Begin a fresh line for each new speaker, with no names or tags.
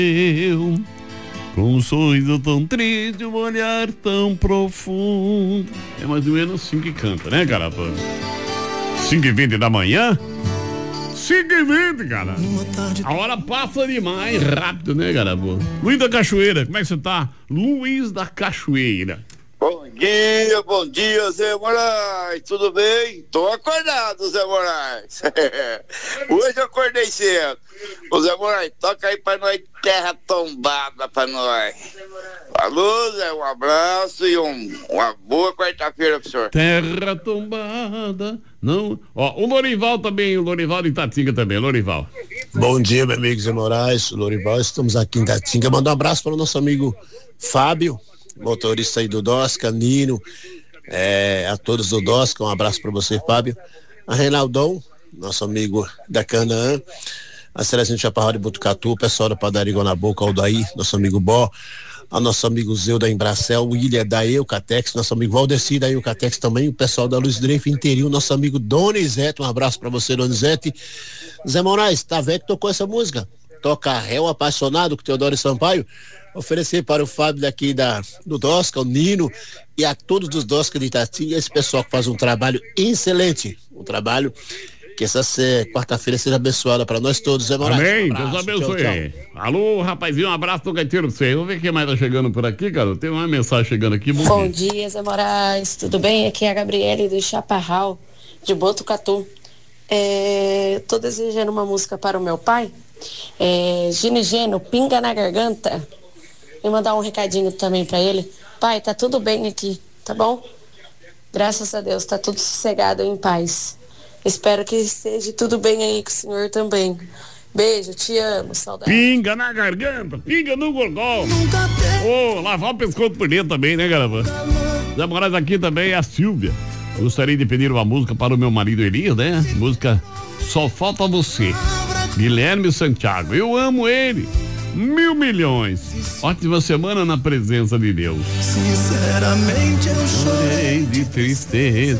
Com um sorriso tão triste, um olhar tão profundo. É mais ou menos assim que canta, né, cara? 5h20 da manhã? 5h20, cara. A hora passa demais, rápido, né, cara? Luiz da Cachoeira, como é que você tá? Luiz da Cachoeira.
Bom dia, Zé Moraes, tudo bem? Tô acordado, Zé Moraes. Hoje eu acordei cedo. Ô Zé Moraes, toca aí pra nós Terra Tombada pra nós. Alô, Zé, um abraço e uma boa quarta-feira pro senhor.
Terra Tombada, não... Ó, o Lorival também, o Lorival de Itatinga também, Lorival.
Bom dia, meu amigo Zé Moraes, Lorival, estamos aqui em Itatinga. Manda um abraço para o nosso amigo Fábio, motorista aí do Dosca, Nino, a todos do Dosca, um abraço para você, Fábio. A Reinaldão, nosso amigo da Canaã, a Celestino Chaparral de Botucatu, o pessoal da Padaria na Boca, Aldaí, nosso amigo Bó, a nosso amigo Zeu da Embracel, o William da Eucatex, nosso amigo Valdeci da Eucatex também, o pessoal da Luz Dreif Interior, nosso amigo Donizete, um abraço para você, Donizete. Zé Moraes, tá vendo que tocou essa música? Toca Réu Apaixonado, com Teodoro Sampaio. Oferecer para o Fábio daqui do Dosca, o Nino, e a todos dos Dosca de Itatinga, esse pessoal que faz um trabalho excelente, um trabalho que essa quarta-feira seja abençoada para nós todos, Zé Moraes.
Amém,
um abraço,
Deus abençoe.
tchau, tchau.
Alô, rapazinho, um abraço do Gaiteiro do Céu. Vamos ver quem mais tá chegando por aqui, cara. Tem uma mensagem chegando aqui.
Bom dia, Zé Moraes, tudo bem? Aqui é a Gabriele do Chaparral, de Botucatu. Tô desejando uma música para o meu pai, Gino, Pinga na Garganta. E mandar um recadinho também para ele. Pai, tá tudo bem aqui, tá bom? Graças a Deus, tá tudo sossegado, em paz. Espero que esteja tudo bem aí com o senhor também. Beijo, te amo, saudade.
Pinga na garganta, pinga no gorgol. Lavar o pescoço por dentro também, né, galera? Zé Moraes aqui também é a Silvia. Gostaria de pedir uma música para o meu marido Elias, né? Música Só Falta Você. Guilherme Santiago, eu amo ele. 1.000 milhões. Ótima semana na presença de Deus.
Sinceramente eu chorei
de tristeza.